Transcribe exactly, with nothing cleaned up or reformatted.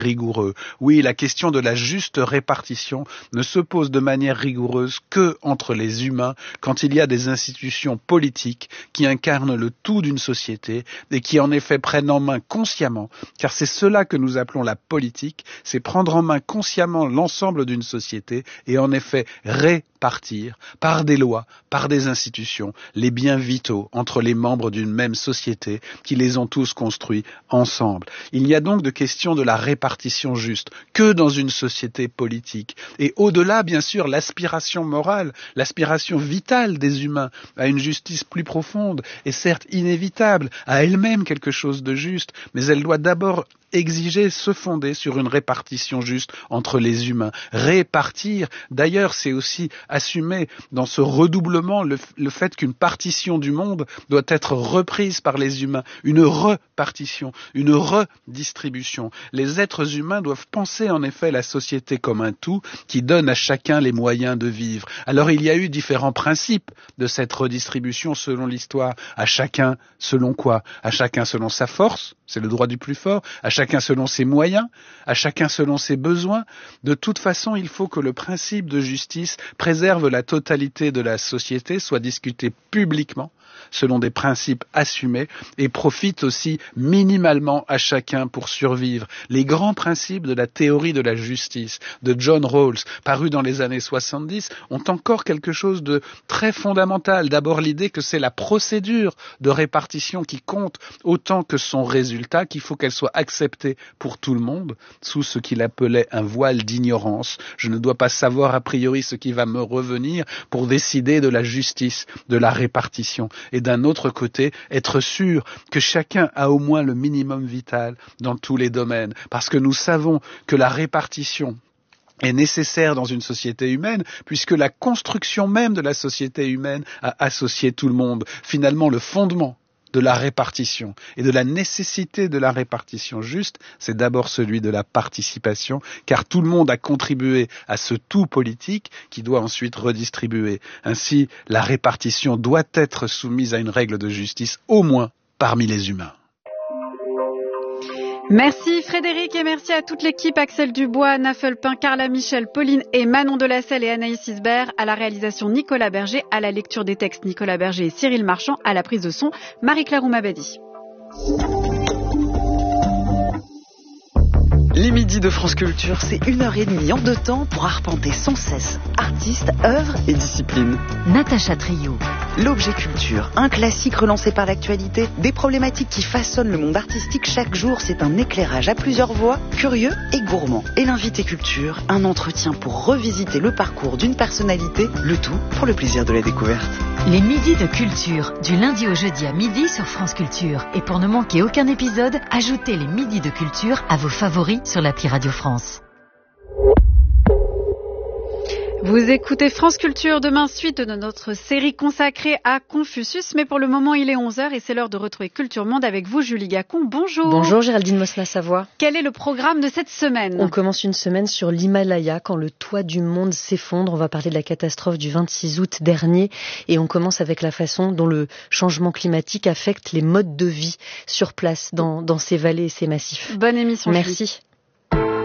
rigoureux. Oui, la question de la juste répartition ne se pose de manière rigoureuse que entre les humains quand il y a des institutions politiques qui incarnent le tout d'une société et qui en effet prennent en main consciemment, car c'est cela que nous appelons la politique, c'est prendre en main consciemment l'ensemble d'une société et en effet répartir par des lois, par des institutions, les biens vitaux entre les membres d'une même société qui les ont tous construits ensemble. Il n'y a donc de question de la répartition répartition juste que dans une société politique. Et au-delà, bien sûr, l'aspiration morale, l'aspiration vitale des humains à une justice plus profonde est certes inévitable, à elle-même quelque chose de juste, mais elle doit d'abord exiger, se fonder sur une répartition juste entre les humains. Répartir, d'ailleurs, c'est aussi assumer dans ce redoublement le, le fait qu'une partition du monde doit être reprise par les humains, une repartition, une redistribution. Les êtres humains doivent penser en effet la société comme un tout qui donne à chacun les moyens de vivre. Alors il y a eu différents principes de cette redistribution selon l'histoire. À chacun selon quoi? À chacun selon sa force, c'est le droit du plus fort, à chacun selon ses moyens, à chacun selon ses besoins. De toute façon, il faut que le principe de justice préserve la totalité de la société, soit discuté publiquement, selon des principes assumés, et profite aussi minimalement à chacun pour survivre. Les grands principes de la théorie de la justice de John Rawls, parus dans les années soixante-dix, ont encore quelque chose de très fondamental. D'abord l'idée que c'est la procédure de répartition qui compte autant que son résultat, qu'il faut qu'elle soit acceptée pour tout le monde, sous ce qu'il appelait un voile d'ignorance. Je ne dois pas savoir a priori ce qui va me revenir pour décider de la justice, de la répartition. Et d'un autre côté, être sûr que chacun a au moins le minimum vital dans tous les domaines. Parce que nous savons que la répartition est nécessaire dans une société humaine, puisque la construction même de la société humaine a associé tout le monde. Finalement, le fondement de la répartition et de la nécessité de la répartition juste, c'est d'abord celui de la participation, car tout le monde a contribué à ce tout politique qui doit ensuite redistribuer. Ainsi, la répartition doit être soumise à une règle de justice, au moins parmi les humains. Merci Frédéric et merci à toute l'équipe, Axel Dubois, Nafelpin, Carla Michel, Pauline et Manon Delacelle et Anaïs Isbert, à la réalisation Nicolas Berger, à la lecture des textes Nicolas Berger et Cyril Marchand, à la prise de son Marie-Claire Oumabadi. Les midis de France Culture, c'est une heure et demie en deux temps pour arpenter sans cesse artistes, œuvres et disciplines. Natacha Trio. L'objet culture, un classique relancé par l'actualité, des problématiques qui façonnent le monde artistique chaque jour, c'est un éclairage à plusieurs voix, curieux et gourmand. Et l'invité culture, un entretien pour revisiter le parcours d'une personnalité, le tout pour le plaisir de la découverte. Les midis de culture, du lundi au jeudi à midi sur France Culture. Et pour ne manquer aucun épisode, ajoutez les midis de culture à vos favoris sur l'appli Radio France. Vous écoutez France Culture, demain suite de notre série consacrée à Confucius, mais pour le moment il est onze heures et c'est l'heure de retrouver Culture Monde avec vous Julie Gacon. Bonjour. Bonjour Géraldine Mosna-Savoie. Quel est le programme de cette semaine? On commence une semaine sur l'Himalaya quand le toit du monde s'effondre. On va parler de la catastrophe du vingt-six août dernier et on commence avec la façon dont le changement climatique affecte les modes de vie sur place dans, dans ces vallées et ces massifs. Bonne émission. Merci. Julie.